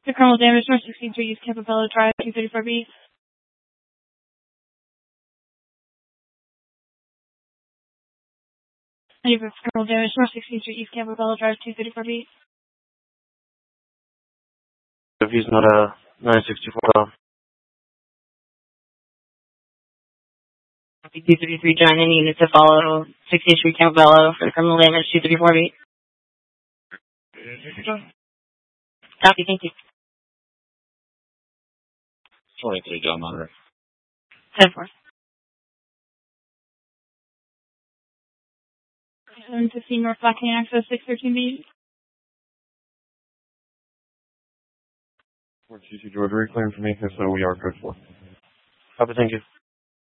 The criminal damage, North 16th Street, East Campobello Drive, 234B. Criminal damage, North 16th Street, East Campobello Drive, 234B. If he's not a 964. 233 join any units to follow 16th Street Campobello for the criminal damage, 234B. Copy, thank you. 23 John Monroe. 10-4. 715 North Black Canyon Access, 613B. 422 George, reclaim for me, if so we are code 4. Copy, thank you.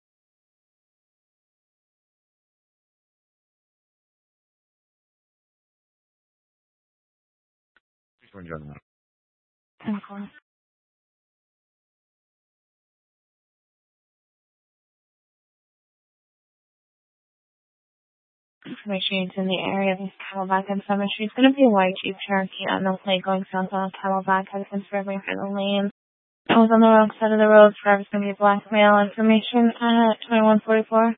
John Monroe. 10-4. Information in the area of Camelback and Summer Street. It's going to be a white Jeep Cherokee on the plate going south on Camelback. Has been swerving for the lane. It was on the wrong side of the road. Driver's going to be black male. Information at 2144.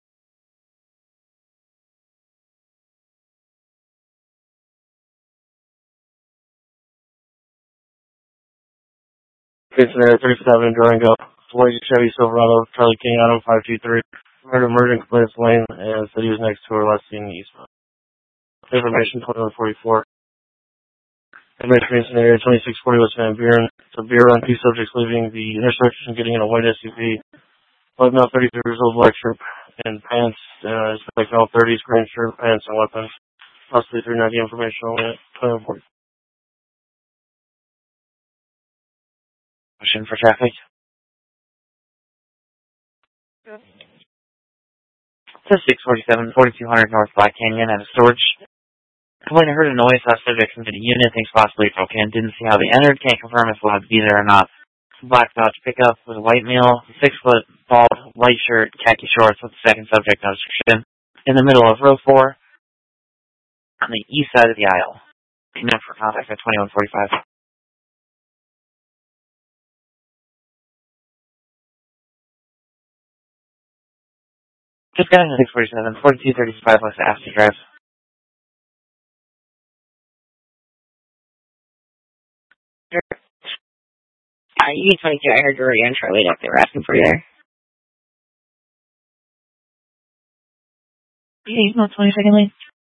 Scenario 35th Avenue, Durango. White Chevy Silverado, Charlie King, Adam 523. Murder, in complaints lane, and said he was next to her last seen eastbound. Information 2144. Information scenario 2640 West Van Buren. It's a beer run, two subjects leaving the intersection, getting in a white SUV. White male, 33 years old, black shirt and pants. Like all 30s, green shirt, pants, and weapons. Possibly 390 information on it. 2140. Question for traffic. Says 647, 4200 North Black Canyon at a storage. Complaint, I heard a noise, saw subjects into the unit, thinks possibly cocaine, didn't see how they entered, can't confirm if allowed to be there or not. Black Dodge pickup with a white male, 6 foot, bald, white shirt, khaki shorts with the second subject, no description. In the middle of row 4, on the east side of the aisle. Connect for contact at 2145. Just got into 647, 4235 West Astor Drive. You need 22. I heard Rory and Charlie up. They were asking for you there. Yeah, no 22nd lane.